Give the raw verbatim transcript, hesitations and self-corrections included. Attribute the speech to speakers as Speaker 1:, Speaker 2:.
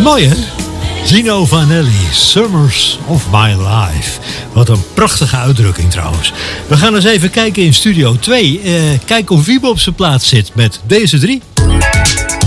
Speaker 1: Mooi hè? Gino Vanelli, Summers of My Life. Wat een prachtige uitdrukking trouwens. We gaan eens even kijken in Studio twee. Uh, kijken of Wiebe op zijn plaats zit met deze drie.